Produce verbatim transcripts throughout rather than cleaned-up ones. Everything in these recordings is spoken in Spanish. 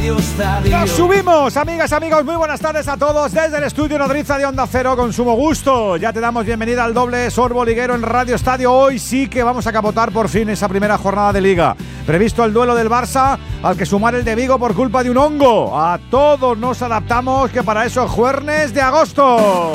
Radio Estadio. Nos subimos, amigas, amigos, muy buenas tardes a todos desde el estudio Nodriza de Onda Cero con sumo gusto. Ya te damos bienvenida al doble sorbo liguero en Radio Estadio. Hoy sí que vamos a capotar por fin esa primera jornada de Liga. Previsto el duelo del Barça, al que sumar el de Vigo por culpa de un hongo. A todos nos adaptamos, que para eso es jueves de agosto.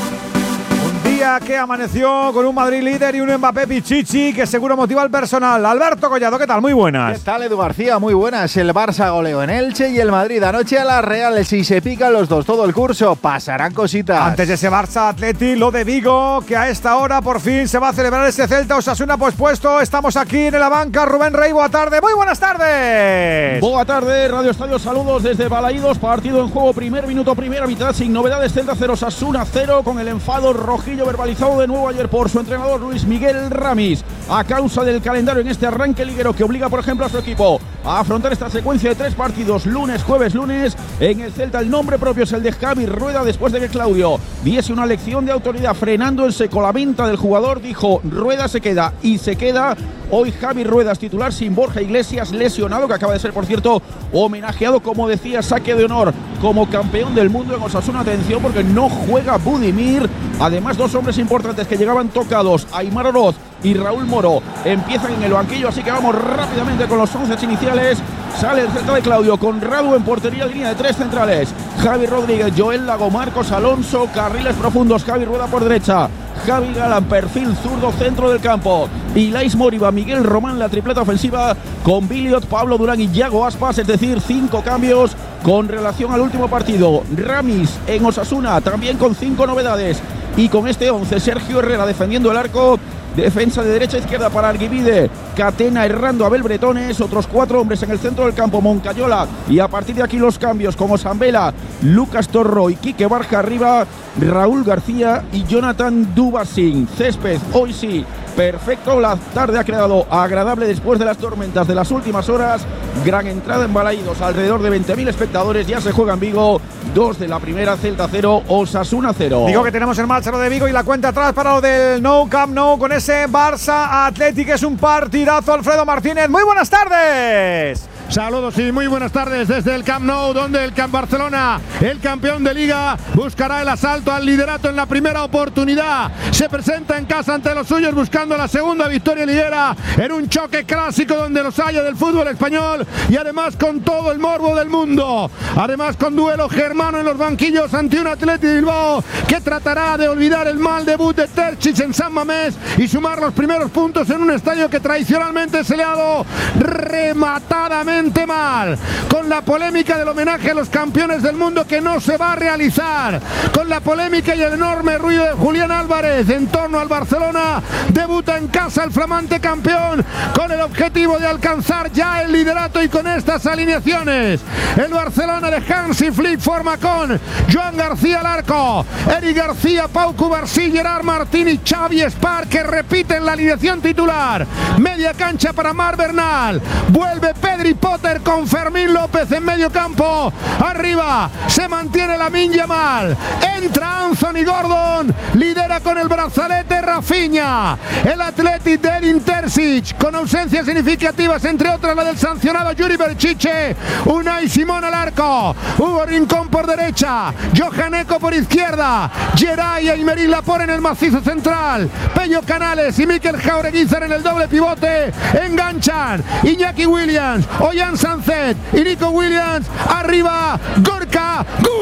Día que amaneció con un Madrid líder y un Mbappé pichichi que seguro motiva al personal. Alberto Collado, ¿qué tal? Muy buenas. ¿Qué tal, Edu García? Muy buenas. El Barça goleó en Elche y el Madrid anoche a la Real. Si se pican los dos todo el curso, pasarán cositas. Antes de ese Barça Atleti, lo de Vigo, que a esta hora por fin se va a celebrar ese Celta Osasuna pospuesto. Estamos aquí en la banca. Rubén Rey, boa tarde. Muy buenas tardes. Boa tarde, Radio Estadio, saludos desde Balaídos. Partido en juego, primer minuto, primera mitad, sin novedades. Celta cero, Osasuna cero, con el enfado rojillo verbalizado de nuevo ayer por su entrenador Luis Miguel Ramis, a causa del calendario en este arranque liguero que obliga, por ejemplo, a su equipo a afrontar esta secuencia de tres partidos, lunes, jueves, lunes. En el Celta el nombre propio es el de Javi Rueda, después de que Claudio diese una lección de autoridad frenando en seco la venta del jugador. Dijo: Rueda se queda, y se queda. Hoy Javi Rueda es titular sin Borja Iglesias lesionado, que acaba de ser, por cierto, homenajeado, como decía, saque de honor como campeón del mundo en Osasuna. Atención, porque no juega Budimir. Además, dos hombres importantes que llegaban tocados, Aimar Oroz y Raúl Moro, empiezan en el banquillo, así que vamos rápidamente con los once iniciales. Sale el Celta de Claudio con Radu en portería, línea de tres centrales: Javi Rodríguez, Joel Lago, Marcos Alonso, carriles profundos, Javi Rueda por derecha, Javi Galán, perfil zurdo, centro del campo, Ilais Moriba, Miguel Román, la tripleta ofensiva con Biliot, Pablo Durán y Yago Aspas, es decir, cinco cambios con relación al último partido. Ramis en Osasuna también con cinco novedades, y con este once: Sergio Herrera defendiendo el arco, defensa de derecha a izquierda para Arguibide, Catena errando Abel Bretones, otros cuatro hombres en el centro del campo, Moncayola, y a partir de aquí los cambios con Osambela, Lucas Torro y Quique Barja arriba, Raúl García y Jonathan Dubasín. Césped, hoy sí, perfecto, la tarde ha quedado agradable después de las tormentas de las últimas horas. Gran entrada en Balaídos, alrededor de veinte mil espectadores, ya se juega en Vigo, dos de la primera, Celta cero, Osasuna cero. Digo que tenemos en marcha lo de Vigo y la cuenta atrás para lo del Nou Camp Nou con ese Barça Athletic. Es un partidazo. Alfredo Martínez, muy buenas tardes. Saludos y muy buenas tardes desde el Camp Nou, donde el Camp Barcelona, el campeón de Liga, buscará el asalto al liderato en la primera oportunidad. Se presenta en casa ante los suyos buscando la segunda victoria liguera en un choque clásico donde los haya del fútbol español, y además con todo el morbo del mundo. Además con duelo germano en los banquillos ante un Athletic Bilbao que tratará de olvidar el mal debut de Terzic en San Mamés y sumar los primeros puntos en un estadio que tradicionalmente se le ha dado rematadamente mal, con la polémica del homenaje a los campeones del mundo que no se va a realizar, con la polémica y el enorme ruido de Julián Álvarez en torno al Barcelona. Debuta en casa el flamante campeón con el objetivo de alcanzar ya el liderato, y con estas alineaciones el Barcelona de Hansi Flick forma con Joan García al arco, Eric García, Pau Cubarsí, Gerard Martín y Xavi Espar, que repiten la alineación titular. Media cancha para Marc Bernal, vuelve Pedri Potter con Fermín López en medio campo. Arriba se mantiene Lamine Yamal, entra Anthony Gordon, lidera con el brazalete Rafinha. El Athletic de Edin Terzic con ausencias significativas, entre otras la del sancionado Yuri Berchiche. Unai Simón al arco, Hugo Rincón por derecha, Johan Eco por izquierda, Geray y Aymeric Laporte en el macizo central, Pello Canales y Mikel Jaureguizar en el doble pivote. Enganchan Iñaki Williams, Ollán Sanzet y Nico Williams. Arriba Gorka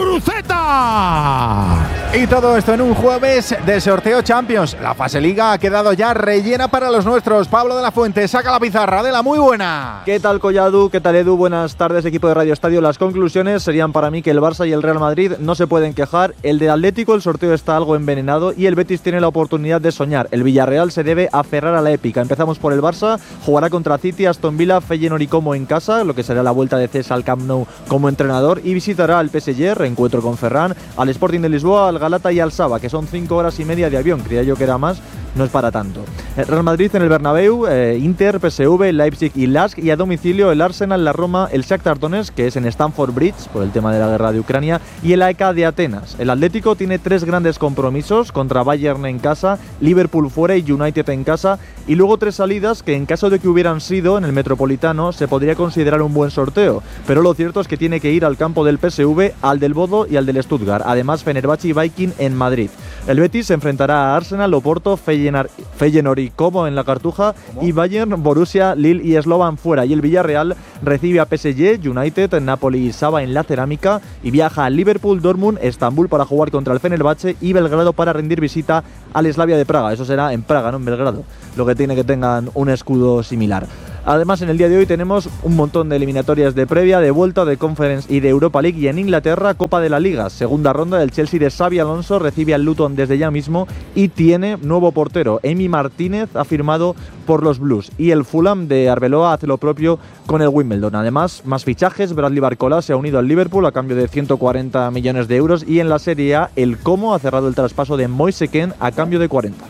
Guruceta. Y todo esto en un jueves de sorteo Champions. La fase Liga ha quedado ya rellena para los nuestros. Pablo de la Fuente saca la pizarra. De la muy buena. ¿Qué tal, Collado? ¿Qué tal, Edu? Buenas tardes, equipo de Radio Estadio. Las conclusiones serían para mí que el Barça y el Real Madrid no se pueden quejar. El de Atlético, el sorteo está algo envenenado y el Betis tiene la oportunidad de soñar. El Villarreal se debe aferrar a la épica. Empezamos por el Barça. Jugará contra City, Aston Villa, Feyenoord y Como en casa, lo que será la vuelta de Cés al Camp Nou como entrenador, y visitará al P S G, reencuentro con Ferran, al Sporting de Lisboa, al Galata y al Saba, que son cinco horas y media de avión. Creía yo que era más, no es para tanto. El Real Madrid en el Bernabéu, eh, Inter, P S V, Leipzig y Lask, y a domicilio el Arsenal, la Roma, el Shakhtar Donetsk, que es en Stamford Bridge por el tema de la guerra de Ucrania, y el A E K de Atenas. El Atlético tiene tres grandes compromisos contra Bayern en casa, Liverpool fuera y United en casa, y luego tres salidas que en caso de que hubieran sido en el Metropolitano se podría considerar un buen sorteo, pero lo cierto es que tiene que ir al campo del P S V, al del Bodo y al del Stuttgart, además Fenerbahce y Viking en Madrid. El Betis se enfrentará a Arsenal, Oporto, Feyenoord, Feyenoord y Como en la Cartuja, y Bayern, Borussia, Lille y Slovan fuera, y el Villarreal recibe a P S G, United, Napoli y Saba en la Cerámica, y viaja a Liverpool, Dortmund, Estambul para jugar contra el Fenerbahce y Belgrado para rendir visita al Slavia de Praga. Eso será en Praga, no en Belgrado, lo que tiene que tengan un escudo similar. Además, en el día de hoy tenemos un montón de eliminatorias de previa, de vuelta, de Conference y de Europa League, y en Inglaterra, Copa de la Liga. Segunda ronda, del Chelsea de Xabi Alonso recibe al Luton desde ya mismo y tiene nuevo portero. Emi Martínez ha firmado por los Blues, y el Fulham de Arbeloa hace lo propio con el Wimbledon. Además, más fichajes, Bradley Barcola se ha unido al Liverpool a cambio de ciento cuarenta millones de euros, y en la Serie A, el Como ha cerrado el traspaso de Moise Kean a cambio de cuarenta.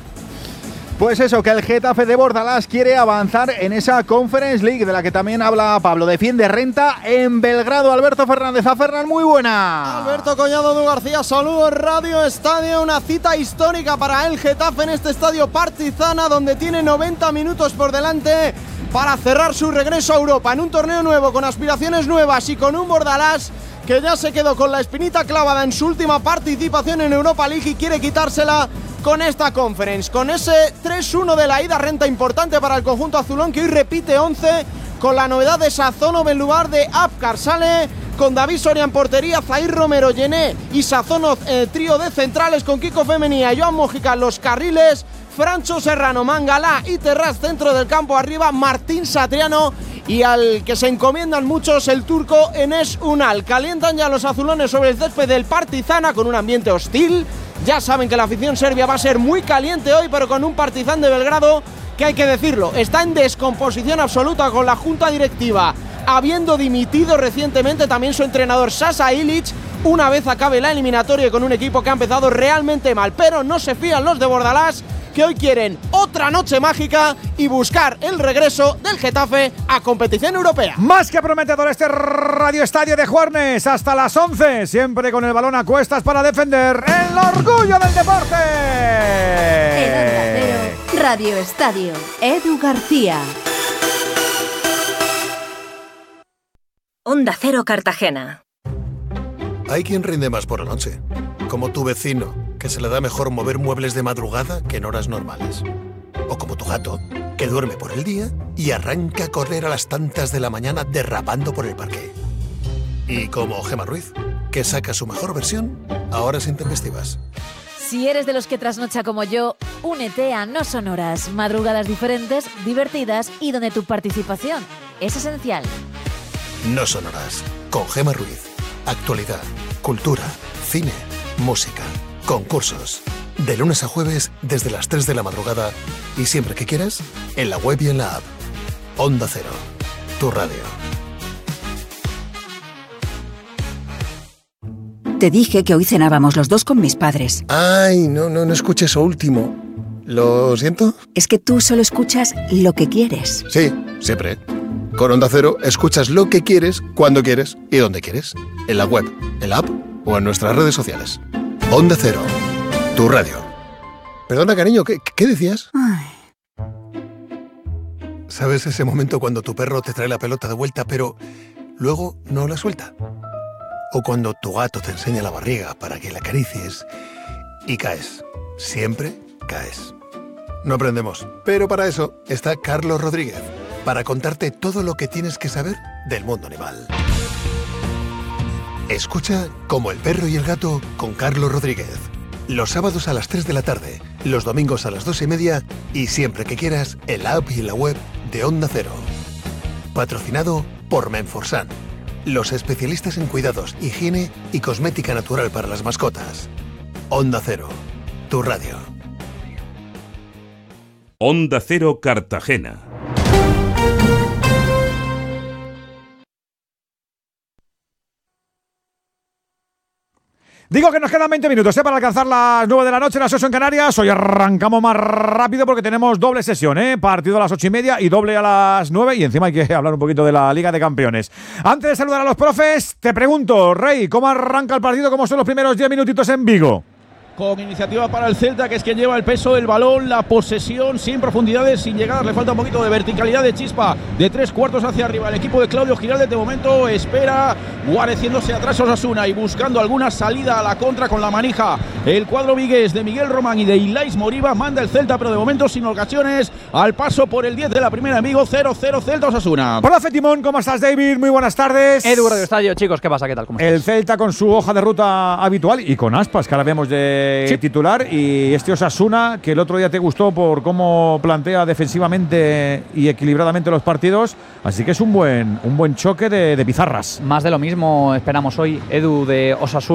Pues eso, que el Getafe de Bordalás quiere avanzar en esa Conference League de la que también habla Pablo. Defiende renta en Belgrado. Alberto Fernández. A Fernández, muy buena. Alberto Collado, Edu García, saludos. Radio Estadio, una cita histórica para el Getafe en este estadio Partizana, donde tiene noventa minutos por delante para cerrar su regreso a Europa en un torneo nuevo, con aspiraciones nuevas y con un Bordalás que ya se quedó con la espinita clavada en su última participación en Europa League y quiere quitársela con esta Conference, con ese tres uno de la ida, renta importante para el conjunto azulón, que hoy repite once con la novedad de Sazonov en lugar de Apcar. Sale con David Soria en portería, Zair Romero, Yené y Sazonov, eh, trío de centrales con Kiko Femenía y Joan Mojica en los carriles, Francho Serrano, Mangalá y Terraz centro del campo, arriba Martín Satriano, y al que se encomiendan muchos, el turco Enes Unal. Calientan ya los azulones sobre el césped del Partizana con un ambiente hostil. Ya saben que la afición serbia va a ser muy caliente hoy, pero con un Partizan de Belgrado que, hay que decirlo, está en descomposición absoluta, con la junta directiva habiendo dimitido recientemente también su entrenador Sasa Ilic, una vez acabe la eliminatoria, con un equipo que ha empezado realmente mal. Pero no se fían los de Bordalás, que hoy quieren otra noche mágica y buscar el regreso del Getafe a competición europea. Más que prometedor este Radio Estadio de Juernes, hasta las once, siempre con el balón a cuestas para defender el orgullo del deporte. En Onda Cero, Radio Estadio, Edu García. Onda Cero Cartagena. Hay quien rinde más por la noche, como tu vecino, que se le da mejor mover muebles de madrugada que en horas normales. O como tu gato, que duerme por el día y arranca a correr a las tantas de la mañana derrapando por el parque. Y como Gemma Ruiz, que saca su mejor versión a horas intempestivas. Si eres de los que trasnocha como yo, únete a No Son Horas, madrugadas diferentes, divertidas y donde tu participación es esencial. No Son Horas, con Gemma Ruiz. Actualidad, cultura, cine, música, concursos. De lunes a jueves desde las tres de la madrugada y siempre que quieras, en la web y en la app. Onda Cero, tu radio. Te dije que hoy cenábamos los dos con mis padres. Ay, no, no, no escuché eso último. ¿Lo siento? Es que tú solo escuchas lo que quieres. Sí, siempre. Con Onda Cero escuchas lo que quieres, cuando quieres y donde quieres. En la web, en la app o en nuestras redes sociales. Onda Cero, tu radio. Perdona, cariño, ¿qué, qué decías? Ay. ¿Sabes ese momento cuando tu perro te trae la pelota de vuelta pero luego no la suelta? O cuando tu gato te enseña la barriga para que la acaricies y caes. Siempre caes. No aprendemos, pero para eso está Carlos Rodríguez, para contarte todo lo que tienes que saber del mundo animal. Escucha Como el perro y el gato con Carlos Rodríguez. Los sábados a las tres de la tarde, los domingos a las dos y media y siempre que quieras en la app y en la web de Onda Cero. Patrocinado por Menforsan, los especialistas en cuidados, higiene y cosmética natural para las mascotas. Onda Cero, tu radio. Onda Cero Cartagena. Digo que nos quedan veinte minutos ¿eh? para alcanzar las nueve de la noche, las ocho en Canarias. Hoy arrancamos más rápido porque tenemos doble sesión, ¿eh? Partido a las ocho y media y doble a las nueve. Y encima hay que hablar un poquito de la Liga de Campeones. Antes de saludar a los profes, te pregunto, Rey, ¿cómo arranca el partido? ¿Cómo son los primeros diez minutitos en Vigo? Con iniciativa para el Celta, que es quien lleva el peso del balón, la posesión, sin profundidades, sin llegar. Le falta un poquito de verticalidad, de chispa, de tres cuartos hacia arriba. El equipo de Claudio Giraldez de momento espera, guareciéndose atrás Osasuna y buscando alguna salida a la contra con la manija. El cuadro vigués de Miguel Román y de Ilais Moriba manda el Celta, pero de momento sin ocasiones. Al paso por el diez de la primera en Vigo, cero cero Celta Osasuna. Profe Timón, ¿cómo estás, David? Muy buenas tardes. Edu Radio Estadio, chicos, ¿qué pasa? ¿Qué tal? ¿Cómo estás? El Celta con su hoja de ruta habitual y con Aspas, que ahora vemos de Sí. titular, y este Osasuna que el otro día te gustó por cómo plantea defensivamente y equilibradamente los partidos, así que es un buen un buen choque de, de pizarras. Más de lo mismo esperamos hoy, Edu, de Osasuna.